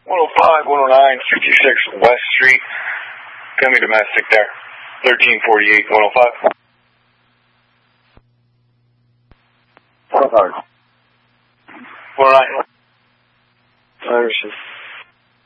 105, 109, 56 West Street. Coming domestic there. 1348, 105. 109.